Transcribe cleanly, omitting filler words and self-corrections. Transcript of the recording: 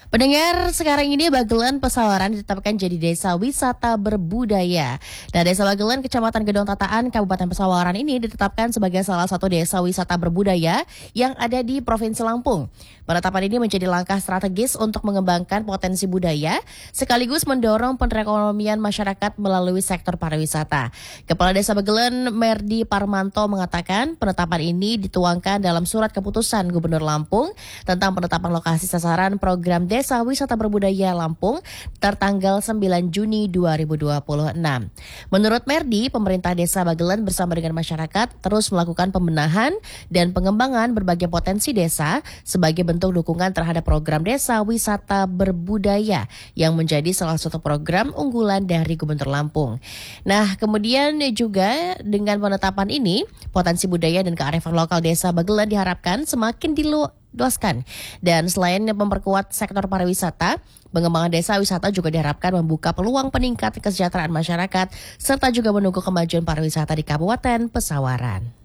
Pendengar, sekarang ini Bagelan Pesawaran ditetapkan jadi desa wisata berbudaya. Nah, Desa Bagelan, Kecamatan Gedong Tataan, Kabupaten Pesawaran ini ditetapkan sebagai salah satu desa wisata berbudaya yang ada di Provinsi Lampung. Penetapan ini menjadi langkah strategis untuk mengembangkan potensi budaya, sekaligus mendorong perekonomian masyarakat melalui sektor pariwisata. Kepala Desa Bagelan, Merdi Parmanto, mengatakan penetapan ini dituangkan dalam surat keputusan Gubernur Lampung tentang penetapan lokasi sasaran program Desa Wisata Berbudaya Lampung tertanggal 9 Juni 2026. Menurut Merdi, pemerintah Desa Bagelan bersama dengan masyarakat terus melakukan pembenahan dan pengembangan berbagai potensi desa sebagai bentuk dukungan terhadap program Desa Wisata Berbudaya yang menjadi salah satu program unggulan dari Gubernur Lampung. Nah, kemudian juga dengan penetapan ini, potensi budaya dan kearifan lokal Desa Bagelan diharapkan semakin diluaskan. Dan selain memperkuat sektor pariwisata, pengembangan desa wisata juga diharapkan membuka peluang peningkatan kesejahteraan masyarakat serta juga mendukung kemajuan pariwisata di Kabupaten Pesawaran.